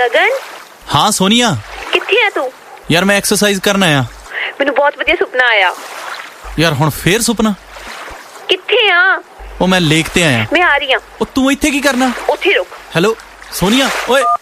ਗਗਨ। ਹਾਂ ਸੋਨੀਆ, ਕਿੱਥੇ ਆ ਤੂੰ? ਯਾਰ ਮੈਂ ਐਕਸਰਸਾਈਜ਼ ਕਰਨ ਆਇਆ। ਮੈਨੂੰ ਬਹੁਤ ਵਧੀਆ ਸੁਪਨਾ ਆਇਆ। ਯਾਰ ਹੁਣ ਫੇਰ ਸੁਪਨਾ? ਕਿੱਥੇ ਆ? ਉਹ ਮੈਂ ਲੇਕ ਤੇ ਆਇਆ। ਮੈਂ ਆ ਰਹੀ ਆ। ਉਹ ਤੂੰ ਇੱਥੇ ਕੀ ਕਰਨਾ? ਉੱਥੇ ਰੁਕ। ਹੈਲੋ ਸੋਨੀਆ, ਓਏ।